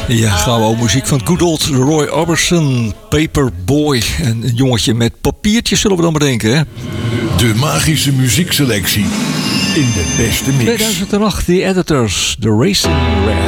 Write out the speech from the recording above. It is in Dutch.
Ja, gouden muziek van good old Roy Orbison, Paperboy. En een jongetje met papiertjes zullen we dan bedenken, hè? De magische muziekselectie in de beste mix. 2008, The Editors, The Racing Red.